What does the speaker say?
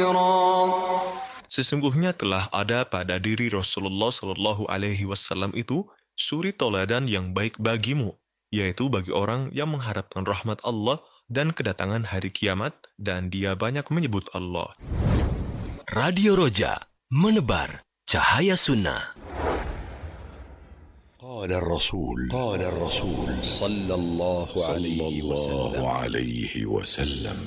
خيرا. Sesungguhnya telah ada pada diri Rasulullah Shallallahu Alaihi Wasallam itu suri toladan yang baik bagimu, yaitu bagi orang yang mengharapkan rahmat Allah dan kedatangan hari kiamat, dan dia banyak menyebut Allah. Radio Roja, menebar cahaya sunnah. قال الرسول صلى الله عليه وسلم